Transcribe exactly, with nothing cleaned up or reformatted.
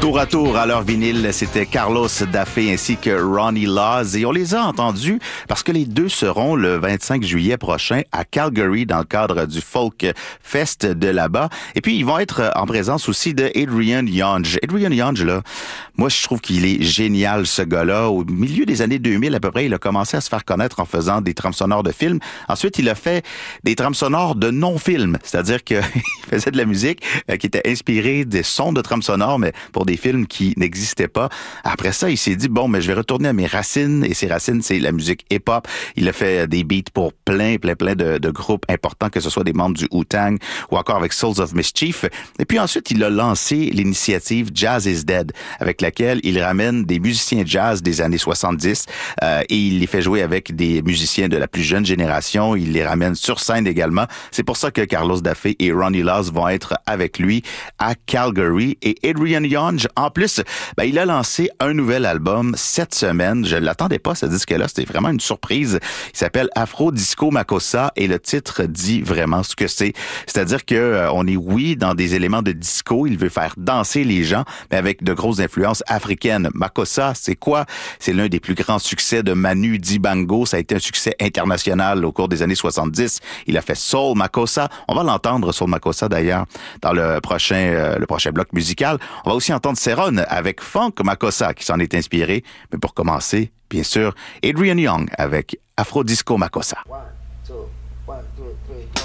Tour à tour à leur vinyle, c'était Carlos Daffé ainsi que Ronnie Laws. Et on les a entendus parce que les deux seront le vingt-cinq juillet prochain à Calgary dans le cadre du Folk Fest de là-bas. Et puis, ils vont être en présence aussi de Adrian Younge. Adrian Younge, là, moi, je trouve qu'il est génial, ce gars-là. Au milieu des années deux mille, à peu près, il a commencé à se faire connaître en faisant des trames sonores de films. Ensuite, il a fait des trames sonores de non-films. C'est-à-dire qu'il faisait de la musique euh, qui était inspirée des sons de trames sonores, mais pour des films qui n'existaient pas. Après ça, il s'est dit, bon, mais je vais retourner à mes racines. Et ses racines, c'est la musique hip-hop. Il a fait des beats pour plein, plein, plein de, de groupes importants, que ce soit des membres du Wu-Tang ou encore avec Souls of Mischief. Et puis ensuite, il a lancé l'initiative Jazz is Dead, avec laquelle il ramène des musiciens jazz des années soixante-dix euh, et il les fait jouer avec des musiciens de la plus jeune génération. Il les ramène sur scène également. C'est pour ça que Carlos Daffé et Ronnie Laws vont être avec lui à Calgary. Et Adrian Younge, en plus, ben, il a lancé un nouvel album cette semaine. Je ne l'attendais pas, ce disque-là. C'était vraiment une surprise. Il s'appelle Afro Disco Makossa et le titre dit vraiment ce que c'est. C'est-à-dire que euh, on est, oui, dans des éléments de disco. Il veut faire danser les gens, mais avec de grosses influences africaines. Makossa, c'est quoi? C'est l'un des plus grands succès de Manu Dibango. Ça a été un succès international au cours des années soixante-dix. Il a fait Soul Makossa. On va l'entendre, Soul Makossa, d'ailleurs, dans le prochain, euh, le prochain bloc musical. On va aussi entendre Seron avec Funk Makossa qui s'en est inspiré. Mais pour commencer, bien sûr, Adrian Younge avec Afro Disco Makossa. One, two, one, two, three.